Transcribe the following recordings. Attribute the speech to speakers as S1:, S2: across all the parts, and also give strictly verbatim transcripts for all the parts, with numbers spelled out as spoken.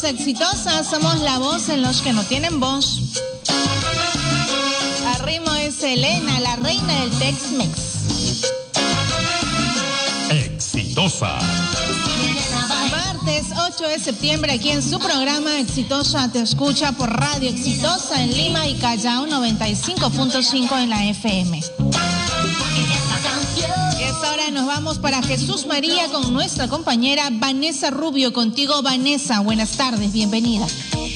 S1: Exitosa, somos la voz en los que no tienen voz. Al ritmo es Elena, la reina del Tex-Mex.
S2: Exitosa.
S1: Martes ocho de septiembre, aquí en su programa Exitosa te escucha por Radio Exitosa en Lima y Callao noventa y cinco punto cinco en la F M. Y a esta hora nos vamos para Jesús María con nuestra compañera Vanessa Rubio. Contigo, Vanessa, buenas tardes, bienvenida.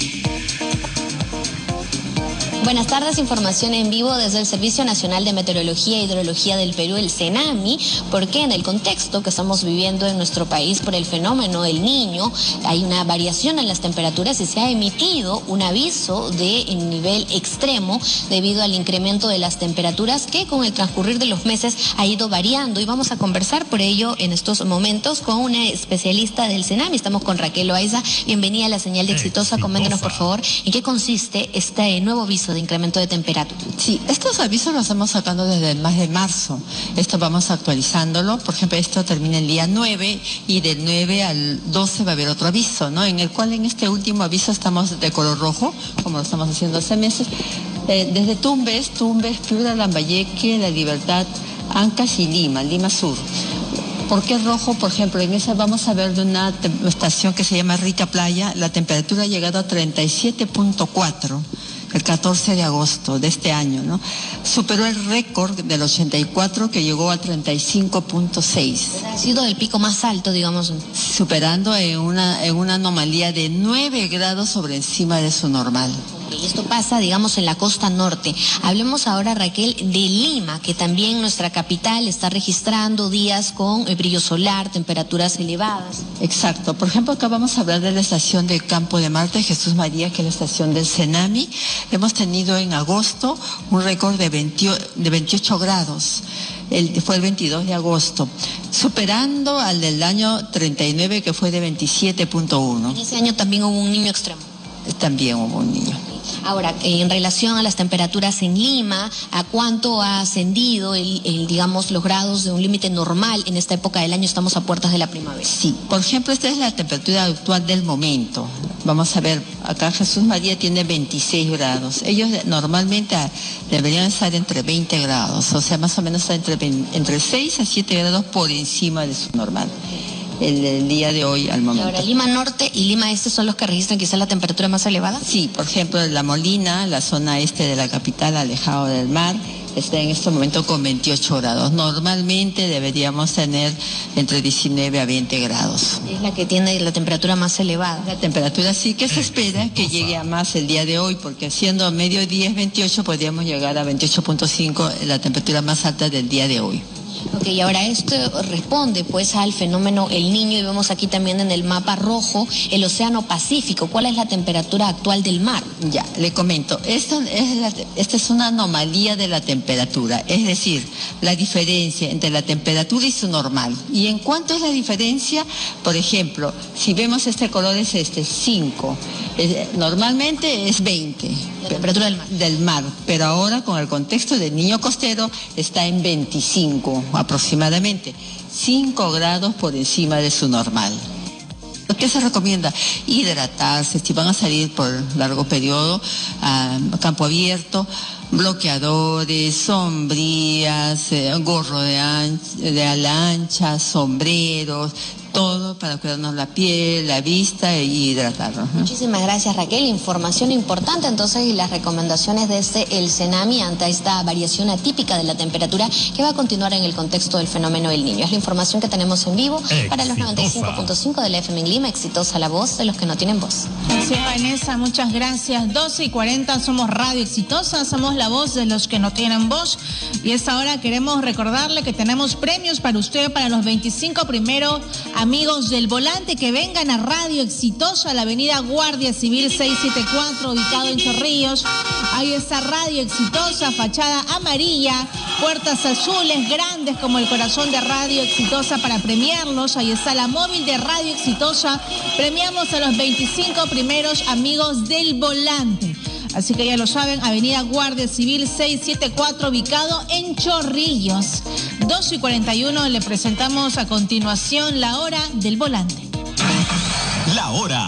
S3: Buenas tardes, información en vivo desde el Servicio Nacional de Meteorología e Hidrología del Perú, el CENAMI, porque en el contexto que estamos viviendo en nuestro país por el fenómeno El Niño, hay una variación en las temperaturas y se ha emitido un aviso de nivel extremo debido al incremento de las temperaturas que con el transcurrir de los meses ha ido variando, y vamos a conversar por ello en estos momentos con una especialista del CENAMI. Estamos con Raquel Loaiza. Bienvenida a la señal de Exitosa. Exitosa. Coméntenos, por favor, en qué consiste este nuevo aviso de incremento de temperatura.
S4: Sí, estos avisos los estamos sacando desde el mes de marzo. Esto vamos actualizándolo. Por ejemplo, esto termina el día nueve y del nueve al doce va a haber otro aviso, ¿no? En el cual en este último aviso estamos de color rojo, como lo estamos haciendo hace meses. Eh, desde Tumbes, Tumbes, Piura, Lambayeque, La Libertad, Ancash y Lima, Lima Sur. ¿Por qué rojo? Por ejemplo, en esa vamos a ver de una estación que se llama Rica Playa, la temperatura ha llegado a treinta y siete punto cuatro. El catorce de agosto de este año, ¿no? Superó el récord del ochenta y cuatro, que llegó a treinta y cinco punto seis.
S3: Ha sido el pico más alto, digamos.
S4: Superando en una, en una anomalía de nueve grados sobre encima de su normal.
S3: Y esto pasa, digamos, en la costa norte. Hablemos ahora, Raquel, de Lima, que también nuestra capital está registrando días con brillo solar, temperaturas elevadas.
S4: Exacto. Por ejemplo, acá vamos a hablar de la estación del Campo de Marte, Jesús María, que es la estación del CENAMI. Hemos tenido en agosto un récord de, veinte, de veintiocho grados. El, fue el veintidós de agosto, superando al del año treinta y nueve, que fue de veintisiete punto uno.
S3: En ese año también hubo un niño extremo.
S4: También hubo un niño.
S3: Ahora, en relación a las temperaturas en Lima, ¿a cuánto ha ascendido el, el digamos, los grados de un límite normal en esta época del año? Estamos a puertas de la primavera.
S4: Sí, por ejemplo, esta es la temperatura actual del momento. Vamos a ver, acá Jesús María tiene veintiséis grados. Ellos normalmente deberían estar entre veinte grados, o sea, más o menos entre, entre seis a siete grados por encima de su normal. El, el día de hoy al momento.
S3: Y ahora, Lima Norte y Lima Este son los que registran quizás la temperatura más elevada.
S4: Sí, por ejemplo, La Molina, la zona este de la capital, alejado del mar, está en este momento con veintiocho grados. Normalmente deberíamos tener entre diecinueve a veinte grados.
S3: Es la que tiene la temperatura más elevada.
S4: La temperatura sí que se espera que llegue a más el día de hoy, porque siendo mediodía es veintiocho, podríamos llegar a veintiocho punto cinco, la temperatura más alta del día de hoy.
S3: Ok, y ahora esto responde pues al fenómeno El Niño, y vemos aquí también en el mapa rojo el Océano Pacífico. ¿Cuál es la temperatura actual del mar?
S4: Ya, le comento, esta es, la, esta es una anomalía de la temperatura, es decir, la diferencia entre la temperatura y su normal. ¿Y en cuánto es la diferencia? Por ejemplo, si vemos este color es este, cinco, es, normalmente es veinte.
S3: La temperatura del mar.
S4: Del mar, pero ahora con el contexto del Niño costero está en veinticinco aproximadamente, cinco grados por encima de su normal. ¿Qué se recomienda? Hidratarse, si van a salir por largo periodo a campo abierto, bloqueadores, sombrillas, eh, gorro de, ancha, de ala ancha, sombreros, todo para cuidarnos la piel, la vista e hidratarnos, ¿no?
S3: Muchísimas gracias, Raquel. Información importante entonces, y las recomendaciones desde el CENAMI ante esta variación atípica de la temperatura que va a continuar en el contexto del fenómeno El Niño. Es la información que tenemos en vivo Exitosa. Para los noventa y cinco punto cinco de la F M en Lima. Exitosa, la voz de los que no tienen voz.
S1: Sí, Vanessa, muchas gracias. doce y cuarenta, somos Radio Exitosa, somos la voz de los que no tienen voz. Y esta hora queremos recordarle que tenemos premios para usted, para los veinticinco primeros amigos del volante que vengan a Radio Exitosa, a la avenida Guardia Civil seiscientos setenta y cuatro, ubicado en Chorrillos. Ahí está Radio Exitosa, fachada amarilla, puertas azules grandes como el corazón de Radio Exitosa para premiarlos. Ahí está la móvil de Radio Exitosa. Premiamos a los veinticinco primeros amigos del volante. Así que ya lo saben, avenida Guardia Civil seiscientos setenta y cuatro, ubicado en Chorrillos. doce y cuarenta y uno, le presentamos a continuación la hora del volante.
S2: La hora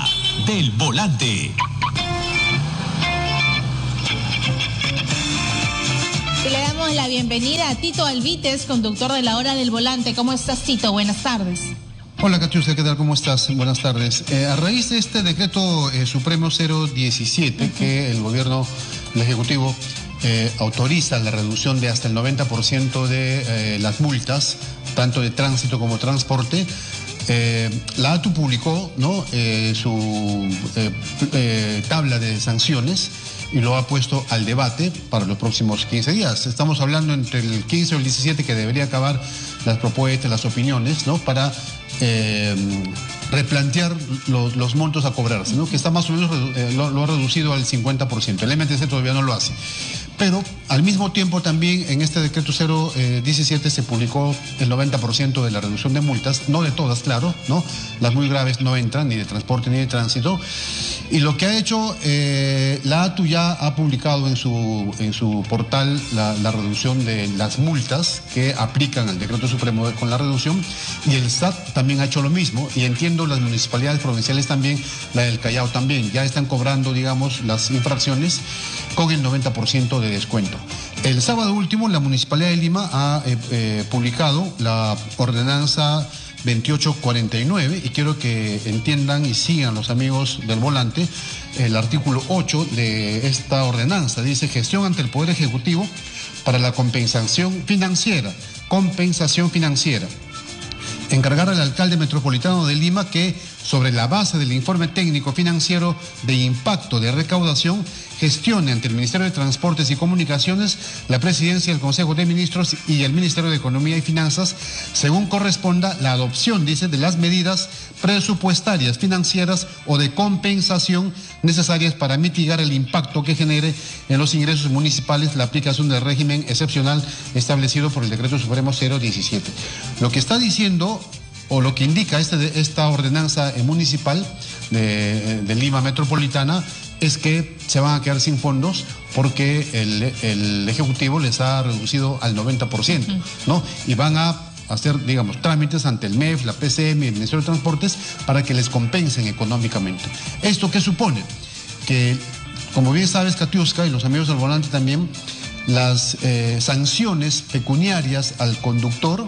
S2: del Volante.
S1: Y le damos la bienvenida a Tito Alvites, conductor de La Hora del Volante. ¿Cómo estás, Tito? Buenas tardes.
S5: Hola, Katiuska, ¿qué tal? ¿Cómo estás? Buenas tardes. Eh, a raíz de este decreto eh, Supremo cero diecisiete, uh-huh. que el gobierno, el Ejecutivo, eh, autoriza la reducción de hasta el noventa por ciento de eh, las multas, tanto de tránsito como transporte, eh, la A T U publicó, ¿no?, eh, su eh, eh, tabla de sanciones y lo ha puesto al debate para los próximos quince días. Estamos hablando entre el quince o el diecisiete, que debería acabar las propuestas, las opiniones, ¿no?, para eh, replantear los, los montos a cobrarse, ¿no?, que está más o menos, eh, lo, lo ha reducido al cincuenta por ciento. El M T C todavía no lo hace. Pero al mismo tiempo también en este decreto cero diecisiete se publicó el noventa por ciento de la reducción de multas, no de todas, claro, ¿no? Las muy graves no entran, ni de transporte ni de tránsito. Y lo que ha hecho, eh, la A T U ya ha publicado en su, en su portal la, la reducción de las multas que aplican al decreto supremo con la reducción, y el S A T también ha hecho lo mismo, y entiendo las municipalidades provinciales también, la del Callao también, ya están cobrando, digamos, las infracciones con el noventa por ciento de descuento. El sábado último la Municipalidad de Lima ha eh, eh, publicado la ordenanza veintiocho cuarenta y nueve, y quiero que entiendan y sigan los amigos del Volante el artículo ocho de esta ordenanza. Dice: gestión ante el Poder Ejecutivo para la compensación financiera, compensación financiera. Encargar al alcalde metropolitano de Lima que, sobre la base del informe técnico financiero de impacto de recaudación, gestione ante el Ministerio de Transportes y Comunicaciones, la Presidencia del Consejo de Ministros y el Ministerio de Economía y Finanzas, según corresponda, la adopción, dice, de las medidas presupuestarias, financieras o de compensación necesarias para mitigar el impacto que genere en los ingresos municipales la aplicación del régimen excepcional establecido por el Decreto Supremo cero diecisiete. Lo que está diciendo, o lo que indica este, esta ordenanza municipal de, de Lima Metropolitana, es que se van a quedar sin fondos porque el, el Ejecutivo les ha reducido al noventa por ciento, ¿no? Y van a hacer, digamos, trámites ante el M E F, la P C M y el Ministerio de Transportes para que les compensen económicamente. ¿Esto qué supone? Que, como bien sabes, Katiuska, y los amigos del Volante también, las eh, sanciones pecuniarias al conductor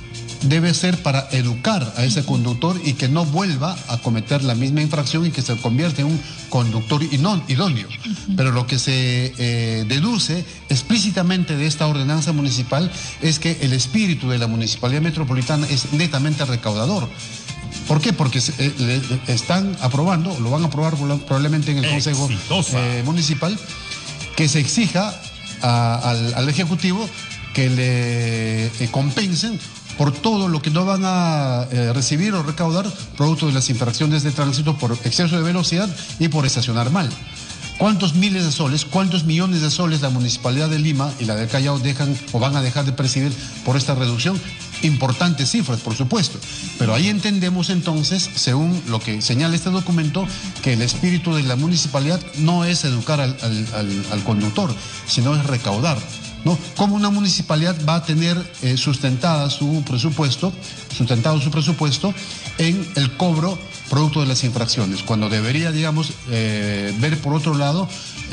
S5: debe ser para educar a ese conductor y que no vuelva a cometer la misma infracción y que se convierta en un conductor idóneo. Pero lo que se eh, deduce explícitamente de esta ordenanza municipal es que el espíritu de la Municipalidad Metropolitana es netamente recaudador. ¿Por qué? Porque eh, le, están aprobando, lo van a aprobar probablemente en el Consejo eh, Municipal, que se exija a, al, al Ejecutivo que le eh, compensen por todo lo que no van a eh, recibir o recaudar producto de las infracciones de tránsito por exceso de velocidad y por estacionar mal. ¿Cuántos miles de soles, cuántos millones de soles la Municipalidad de Lima y la del Callao dejan o van a dejar de percibir por esta reducción? Importantes cifras, por supuesto, pero ahí entendemos entonces, según lo que señala este documento, que el espíritu de la municipalidad no es educar al, al, al, al conductor, sino es recaudar, ¿no? ¿Cómo una municipalidad va a tener eh, sustentada su presupuesto, sustentado su presupuesto en el cobro producto de las infracciones, cuando debería, digamos, eh, ver por otro lado,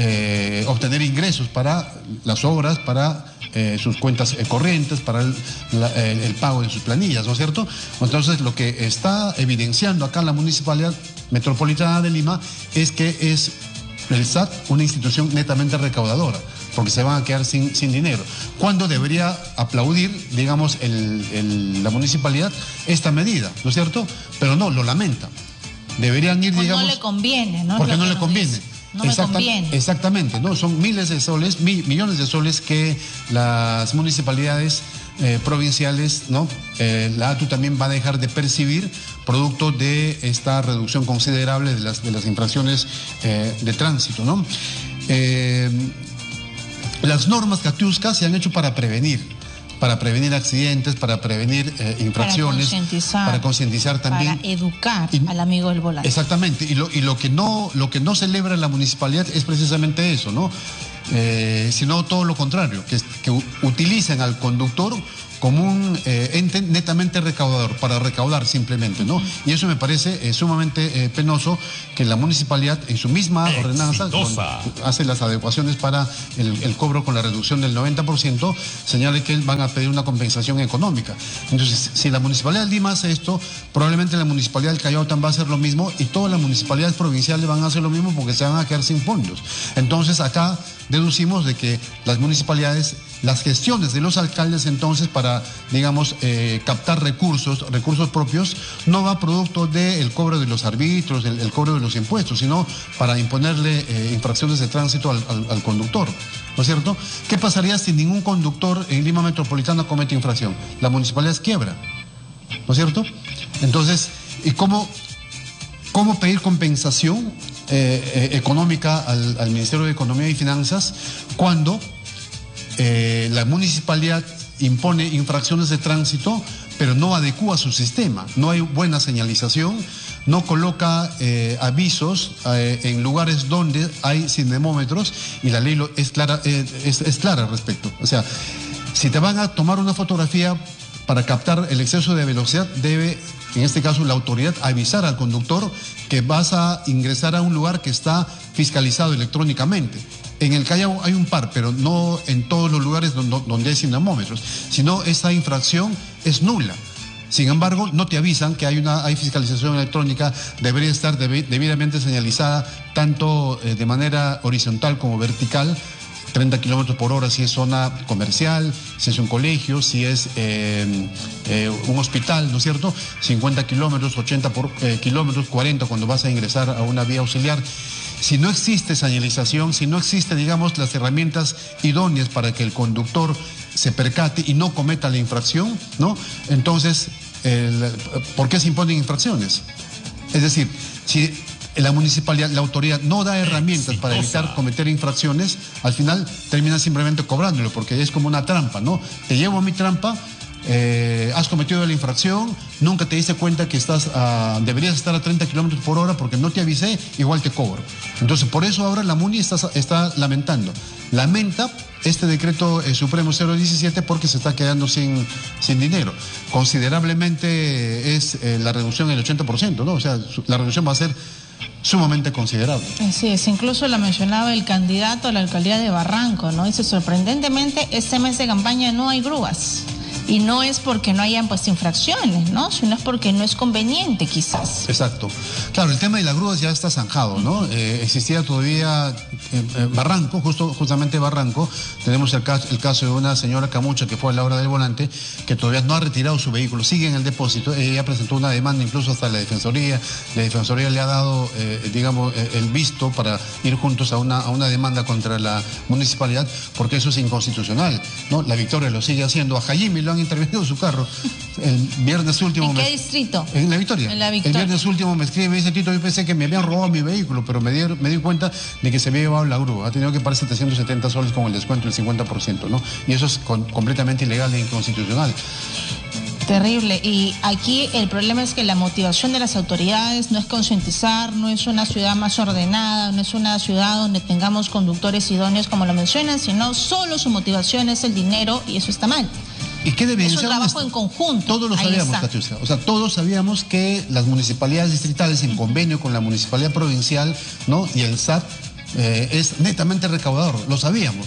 S5: eh, obtener ingresos para las obras, para eh, sus cuentas eh, corrientes, para el, la, el, el pago de sus planillas, ¿no es cierto? Entonces, lo que está evidenciando acá la Municipalidad Metropolitana de Lima es que es el S A T una institución netamente recaudadora, porque se van a quedar sin, sin dinero. ¿Cuándo debería aplaudir, digamos, el, el, la municipalidad esta medida, ¿no es cierto? Pero no, lo lamenta. Deberían ir,
S1: pues
S5: digamos...
S1: no le conviene, ¿no?
S5: Porque no le conviene.
S1: No me conviene.
S5: Exactamente, ¿no? Son miles de soles, mi, millones de soles que las municipalidades eh, provinciales, ¿no? Eh, la A T U también va a dejar de percibir producto de esta reducción considerable de las, de las infracciones eh, de tránsito, ¿no? Eh, Las normas Katiuska se han hecho para prevenir, para prevenir accidentes, para prevenir eh, infracciones,
S1: para concientizar,
S5: para concientizar también,
S1: para educar
S5: y,
S1: al amigo del volante.
S5: Exactamente, y lo, y lo que no, lo que no celebra la municipalidad es precisamente eso, ¿no? Eh, sino todo lo contrario, que, que utilicen al conductor como un eh, ente netamente recaudador, para recaudar simplemente, ¿no? Y eso me parece eh, sumamente eh, penoso que la municipalidad en su misma ordenanza hace las adecuaciones para el, el cobro con la reducción del noventa por ciento, señale que van a pedir una compensación económica. Entonces, si la municipalidad de Lima hace esto, probablemente la municipalidad del Callao también va a hacer lo mismo y todas las municipalidades provinciales van a hacer lo mismo porque se van a quedar sin fondos. Entonces, acá deducimos de que las municipalidades, las gestiones de los alcaldes entonces para, digamos, eh, captar recursos, recursos propios, no va producto del cobro de los arbitros, el, el cobro de los impuestos, sino para imponerle eh, infracciones de tránsito al, al, al conductor, ¿no es cierto? ¿Qué pasaría si ningún conductor en Lima Metropolitana comete infracción? La municipalidad quiebra, ¿no es cierto? Entonces, ¿y cómo, cómo pedir compensación eh, eh, económica al, al Ministerio de Economía y Finanzas cuando eh, la municipalidad impone infracciones de tránsito, pero no adecúa su sistema? No hay buena señalización, no coloca eh, avisos eh, en lugares donde hay cinemómetros y la ley lo, es, clara, eh, es, es clara al respecto. O sea, si te van a tomar una fotografía para captar el exceso de velocidad, debe, en este caso, la autoridad avisar al conductor que vas a ingresar a un lugar que está fiscalizado electrónicamente. En el Callao hay un par, pero no en todos los lugares donde, donde hay cinemómetros, sino esa infracción es nula. Sin embargo, no te avisan que hay una hay fiscalización electrónica, debería estar debi- debidamente señalizada tanto eh, de manera horizontal como vertical, treinta kilómetros por hora si es zona comercial, si es un colegio, si es eh, eh, un hospital, ¿no es cierto? cincuenta kilómetros, ochenta por, eh, kilómetros, cuarenta cuando vas a ingresar a una vía auxiliar. Si no existe señalización, si no existe, digamos, las herramientas idóneas para que el conductor se percate y no cometa la infracción, ¿no? Entonces, el, ¿por qué se imponen infracciones? Es decir, si la municipalidad, la autoridad no da herramientas para evitar cometer infracciones, al final termina simplemente cobrándolo, porque es como una trampa, ¿no? Te llevo a mi trampa, eh, has cometido la infracción, nunca te diste cuenta que estás a, deberías estar a treinta kilómetros por hora porque no te avisé, igual te cobro. Entonces, por eso ahora la MUNI está, está lamentando. Lamenta este decreto eh, supremo cero diecisiete porque se está quedando sin, sin dinero. Considerablemente es eh, la reducción del ochenta por ciento, ¿no? O sea, su, la reducción va a ser sumamente considerable.
S1: Así es, incluso la mencionaba el candidato a la alcaldía de Barranco, ¿no? Dice, sorprendentemente, este mes de campaña no hay grúas. Y no es porque no hayan pues infracciones, ¿no? Sino es porque no es conveniente, quizás.
S5: Exacto. Claro, el tema de las grúas ya está zanjado, ¿no? Eh, existía todavía eh, eh, Barranco, justo, justamente Barranco. Tenemos el caso, el caso de una señora Camucha que fue a la hora del volante, que todavía no ha retirado su vehículo, sigue en el depósito. Ella presentó una demanda incluso hasta la Defensoría. La Defensoría le ha dado, eh, digamos, eh, el visto para ir juntos a una, a una demanda contra la municipalidad, porque eso es inconstitucional, ¿no? La Victoria lo sigue haciendo. A Jayimi lo han intervenido su carro. El viernes último...
S1: ¿En qué
S5: me...
S1: distrito?
S5: En la Victoria.
S1: En la Victoria.
S5: El viernes último me escribe y me dice, Tito, yo pensé que me habían robado mi vehículo, pero me di, me di cuenta de que se había llevado la grúa. Ha tenido que pagar setecientos setenta soles con el descuento del cincuenta por ciento, ¿no? Y eso es con, completamente ilegal e inconstitucional.
S1: Terrible. Y aquí el problema es que la motivación de las autoridades no es concientizar, no es una ciudad más ordenada, no es una ciudad donde tengamos conductores idóneos como lo mencionan, sino solo su motivación es el dinero y eso está mal.
S5: ¿Y qué debe
S1: Es un
S5: ser
S1: trabajo
S5: esto?
S1: en conjunto.
S5: Todos lo
S1: Ahí
S5: sabíamos,
S1: está.
S5: Katiuska. O sea, todos sabíamos que las municipalidades distritales, en convenio con la municipalidad provincial, ¿no? Y el S A T eh, es netamente recaudador. Lo sabíamos.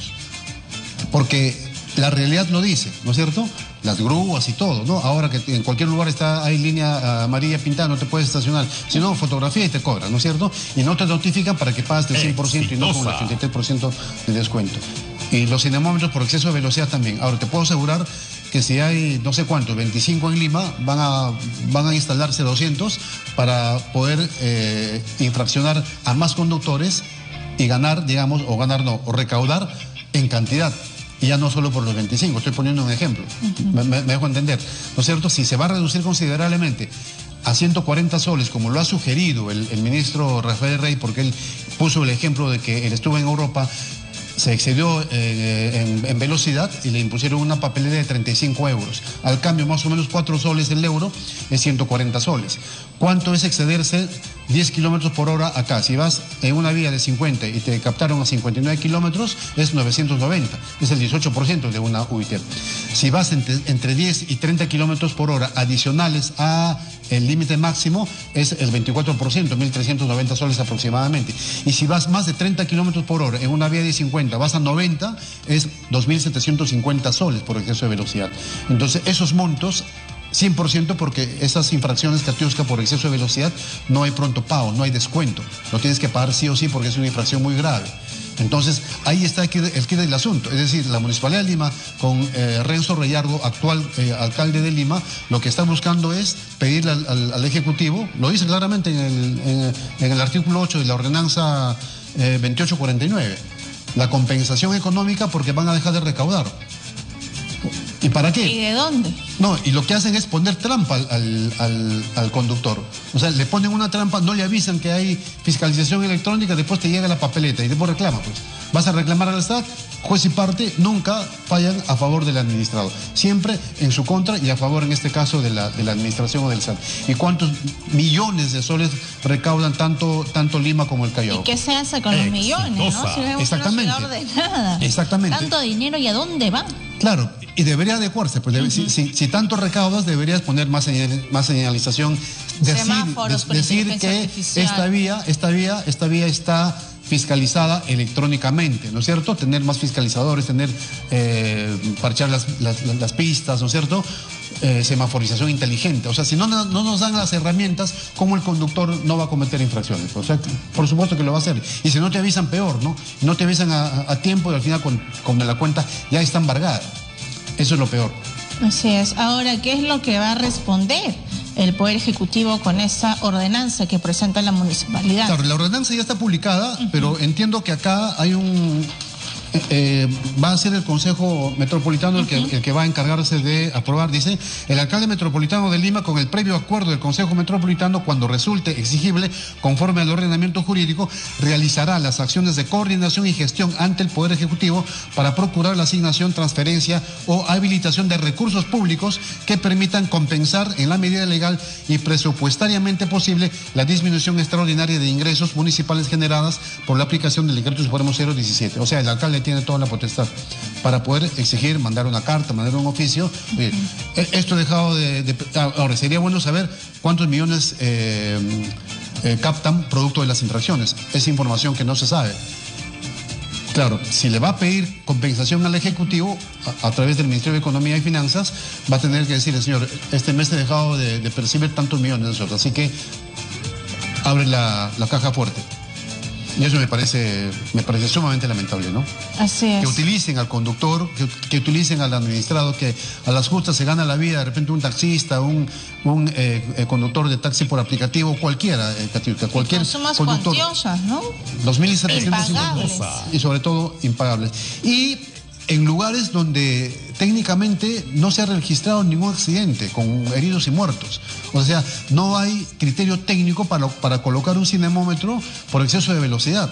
S5: Porque la realidad lo dice, ¿no es cierto? Las grúas y todo, ¿no? Ahora que en cualquier lugar está hay línea amarilla pintada, no te puedes estacionar. Si no, fotografía y te cobran, ¿no es cierto? Y no te notifican para que pagues el cien por ciento y no con el ochenta y tres por ciento de descuento. Y los cinemómetros por exceso de velocidad también. Ahora, te puedo asegurar que si hay, no sé cuántos, veinticinco en Lima, van a, van a instalarse doscientos para poder eh, infraccionar a más conductores y ganar, digamos, o ganar no, o recaudar en cantidad. Y ya no solo por los veinticinco, estoy poniendo un ejemplo. Uh-huh. me, me, me dejo entender, ¿no es cierto? Si se va a reducir considerablemente a ciento cuarenta soles, como lo ha sugerido el, el ministro Rafael Rey, porque él puso el ejemplo de que él estuvo en Europa, se excedió eh, en, en velocidad y le impusieron una papelera de treinta y cinco euros. Al cambio, más o menos cuatro soles el euro es ciento cuarenta soles. ¿Cuánto es excederse diez kilómetros por hora acá? Si vas en una vía de cincuenta y te captaron a cincuenta y nueve kilómetros, es novecientos noventa, es el dieciocho por ciento de una U I T. Si vas entre, entre diez y treinta kilómetros por hora adicionales a el límite máximo, es el veinticuatro por ciento, mil trescientos noventa soles aproximadamente. Y si vas más de treinta kilómetros por hora en una vía de cincuenta, vas a noventa, es dos mil setecientos cincuenta soles por exceso de velocidad. Entonces, esos montos, cien por ciento, porque esas infracciones, Katiuska, por exceso de velocidad, no hay pronto pago, no hay descuento. Lo tienes que pagar sí o sí porque es una infracción muy grave. Entonces, ahí está el quid del asunto. Es decir, la Municipalidad de Lima, con eh, Renzo Reyardo, actual eh, alcalde de Lima, lo que está buscando es pedirle al, al, al Ejecutivo, lo dice claramente en el, en, en el artículo ocho de la ordenanza eh, veintiocho cuarenta y nueve, la compensación económica porque van a dejar de recaudar. ¿Y para qué?
S1: ¿Y de dónde?
S5: No, y lo que hacen es poner trampa al, al, al, al conductor. O sea, le ponen una trampa, no le avisan que hay fiscalización electrónica, después te llega la papeleta y después reclama, pues. Vas a reclamar al Estado, juez y parte nunca fallan a favor del administrado. Siempre en su contra y a favor, en este caso, de la, de la administración o del S A T. ¿Y cuántos millones de soles recaudan tanto, tanto Lima como el Callao?
S1: ¿Y qué se hace con los millones, no? Si vemos
S5: Exactamente.
S1: una ciudad ordenada.
S5: Exactamente.
S1: Tanto dinero, ¿y a dónde va?
S5: Claro, y debería adecuarse, pues debe, uh-huh. si, si, si tanto recaudas, deberías poner más, señal, más señalización, decir, de, decir que esta vía, esta vía, esta vía está fiscalizada electrónicamente, ¿no es cierto? Tener más fiscalizadores, tener, eh, parchar las, las, las pistas, ¿no es cierto? Eh, semaforización inteligente. O sea, si no, no, no nos dan las herramientas, ¿cómo el conductor no va a cometer infracciones? O sea, por supuesto que lo va a hacer. Y si no te avisan, peor, ¿no? No te avisan a, a tiempo y al final con, con la cuenta ya está embargada. Eso es lo peor.
S1: Así es. Ahora, ¿qué es lo que va a responder el Poder Ejecutivo con esa ordenanza que presenta la municipalidad?
S5: Claro, la ordenanza ya está publicada, uh-huh. pero entiendo que acá hay un... Eh, va a ser el Consejo Metropolitano el que, uh-huh. el que va a encargarse de aprobar. Dice, el alcalde metropolitano de Lima, con el previo acuerdo del Consejo Metropolitano, cuando resulte exigible, conforme al ordenamiento jurídico, realizará las acciones de coordinación y gestión ante el Poder Ejecutivo para procurar la asignación, transferencia o habilitación de recursos públicos que permitan compensar en la medida legal y presupuestariamente posible la disminución extraordinaria de ingresos municipales generadas por la aplicación del decreto supremo cero diecisiete. O sea, el alcalde tiene toda la potestad para poder exigir, mandar una carta, mandar un oficio. Oye, uh-huh. Esto dejado de, de... Ahora, sería bueno saber cuántos millones eh, eh, captan producto de las infracciones. Es información que no se sabe. Claro, si le va a pedir compensación al Ejecutivo a, a través del Ministerio de Economía y Finanzas, va a tener que decirle, señor, este mes he dejado de, de percibir tantos millones de nosotros, así que abre la, la caja fuerte. Y eso me parece, me parece sumamente lamentable, ¿no?
S1: Así es.
S5: Que utilicen al conductor, que, que utilicen al administrado, que a las justas se gana la vida de repente un taxista, un, un eh, conductor de taxi por aplicativo, cualquiera, eh, Katiuska, cualquier
S1: y sumas
S5: conductor.
S1: cuantiosas, ¿no?
S5: dos mil setecientos
S1: impagables.
S5: Y sobre todo impagables. Y en lugares donde técnicamente no se ha registrado ningún accidente con heridos y muertos. O sea, no hay criterio técnico para, para colocar un cinemómetro por exceso de velocidad.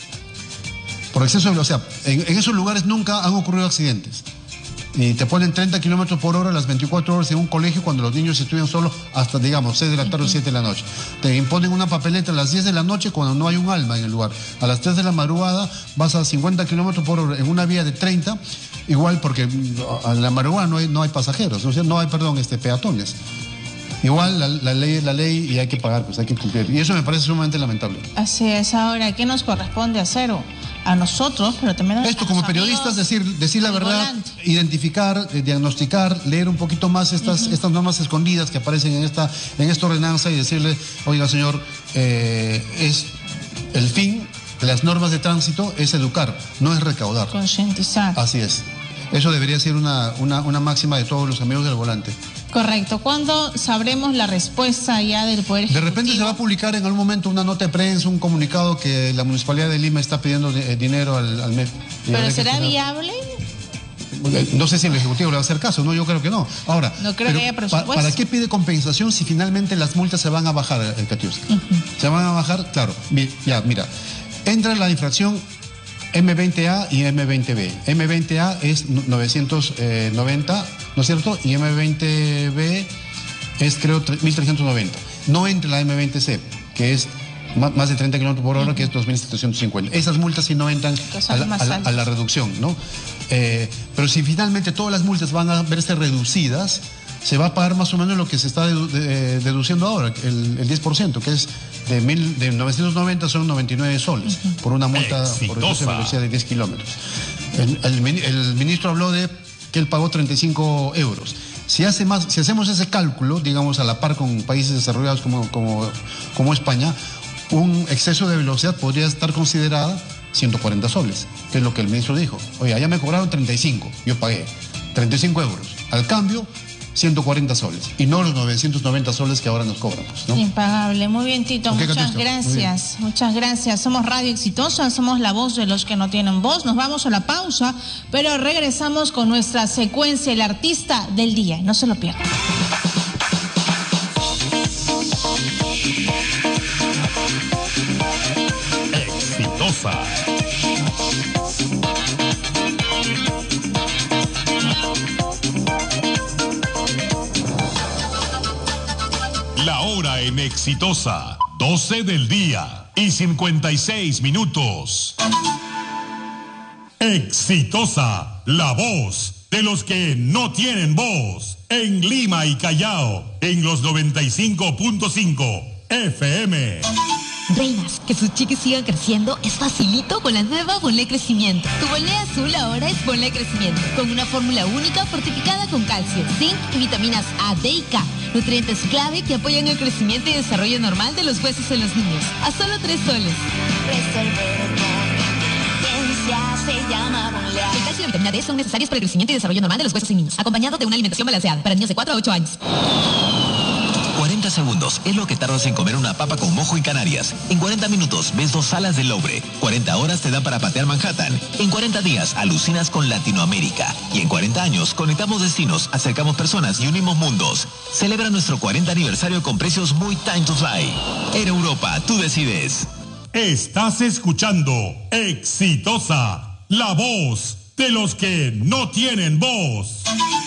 S5: Por exceso de velocidad. En, en esos lugares nunca han ocurrido accidentes. Y te ponen treinta kilómetros por hora las veinticuatro horas en un colegio cuando los niños estudian solo hasta, digamos, seis de la tarde o siete de la noche. Te imponen una papeleta a las diez de la noche cuando no hay un alma en el lugar. A las tres de la madrugada vas a cincuenta kilómetros por hora en una vía de treinta, igual porque a la madrugada no hay, no hay pasajeros, o sea, no hay, perdón, este, peatones. Igual la, la ley es la ley y hay que pagar, pues hay que cumplir. Y eso me parece sumamente lamentable.
S1: Así es. Ahora, ¿qué nos corresponde hacer? A nosotros, pero también a
S5: Esto, como periodistas, decir, decir la verdad, volante. Identificar, eh, diagnosticar, leer un poquito más estas, uh-huh. estas normas escondidas que aparecen en esta, en esta ordenanza y decirle, oiga, señor, eh, es el fin de las normas de tránsito es educar, no es recaudar.
S1: Concientizar.
S5: Así es. Eso debería ser una, una, una máxima de todos los amigos del volante.
S1: Correcto. ¿Cuándo sabremos la respuesta ya del Poder Ejecutivo?
S5: De repente se va a publicar en algún momento una nota de prensa, un comunicado que la Municipalidad de Lima está pidiendo de, dinero al, al M E P.
S1: ¿Pero será viable?
S5: No sé si el Ejecutivo le va a hacer caso, no, yo creo que no. Ahora,
S1: no creo
S5: pero
S1: que haya presupuesto.
S5: ¿para qué pide compensación si finalmente las multas se van a bajar, el Katiuska? Uh-huh. Se van a bajar, claro. Ya, mira, entra la infracción M veinte A y M veinte B. M veinte A es novecientos noventa, ¿no es cierto? Y M veinte B es, creo, mil trescientos noventa. No entra la M veinte C, que es más de treinta kilómetros por hora, uh-huh. que es dos mil setecientos cincuenta. Esas multas sí no entran a la, a, la, a la reducción, ¿no? Eh, pero si finalmente todas las multas van a verse reducidas, se va a pagar más o menos lo que se está dedu de, deduciendo ahora, el, el diez por ciento, que es de, mil, de novecientos noventa son noventa y nueve soles, uh-huh. por una multa Exitosa. por exceso de velocidad de diez kilómetros. El, el, el ministro habló de que él pagó treinta y cinco euros. Si, hace más, si hacemos ese cálculo, digamos, a la par con países desarrollados como, como, como España, un exceso de velocidad podría estar considerada ciento cuarenta soles, que es lo que el ministro dijo. Oye, allá me cobraron treinta y cinco, yo pagué treinta y cinco euros. Al cambio, ciento cuarenta soles, y no los novecientos noventa soles que ahora nos cobran, pues, ¿no?
S1: Impagable. Muy bien, Tito,
S5: Okay,
S1: muchas
S5: Catusto.
S1: gracias. Muchas gracias. Somos Radio Exitosa, somos la voz de los que no tienen voz. Nos vamos a la pausa, pero regresamos con nuestra secuencia, el artista del día. No se lo pierdan.
S2: Exitosa. La hora en Exitosa, doce del día y cincuenta y seis minutos. Exitosa, la voz de los que no tienen voz. En Lima y Callao, en los noventa y cinco punto cinco F M.
S6: Reinas, que sus chiquis sigan creciendo es facilito con la nueva Bonlé Crecimiento. Tu Bonlé azul ahora es Bonlé Crecimiento, con una fórmula única fortificada con calcio, zinc y vitaminas A, D y K. Nutrientes clave que apoyan el crecimiento y desarrollo normal de los huesos en los niños. A solo tres soles.
S7: Resolver con inteligencia se llama Bonlé.
S6: El calcio y la vitamina D son necesarios para el crecimiento y desarrollo normal de los huesos en niños, acompañado de una alimentación balanceada para niños de cuatro a ocho años.
S8: cuarenta segundos es lo que tardas en comer una papa con mojo en Canarias. En cuarenta minutos ves dos salas de Louvre. cuarenta horas te da para patear Manhattan. En cuarenta días alucinas con Latinoamérica. Y en cuarenta años conectamos destinos, acercamos personas y unimos mundos. Celebra nuestro cuarenta aniversario con precios muy time to fly. En Europa, tú decides.
S2: Estás escuchando Exitosa, la voz de los que no tienen voz.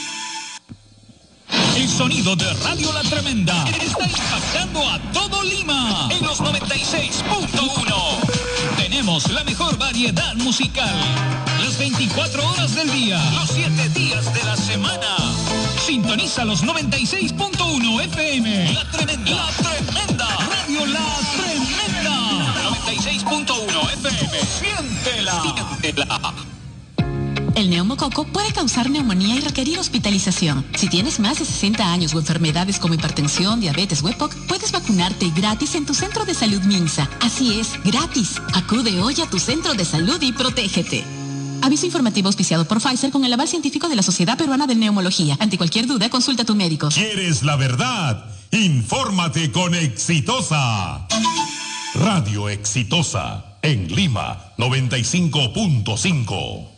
S9: El sonido de Radio La Tremenda está impactando a todo Lima en los noventa y seis punto uno. Tenemos la mejor variedad musical, las veinticuatro horas del día, los siete días de la semana. Sintoniza los noventa y seis punto uno F M. La Tremenda, La Tremenda, Radio La Tremenda. noventa y seis punto uno F M. Siéntela, siéntela.
S10: El neumococo puede causar neumonía y requerir hospitalización. Si tienes más de sesenta años o enfermedades como hipertensión, diabetes o E P O C, puedes vacunarte gratis en tu centro de salud Minsa. Así es, gratis. Acude hoy a tu centro de salud y protégete. Aviso informativo auspiciado por Pfizer con el aval científico de la Sociedad Peruana de Neumología. Ante cualquier duda, consulta a tu médico.
S2: ¿Quieres la verdad? Infórmate con Exitosa. Radio Exitosa, en Lima, noventa y cinco punto cinco.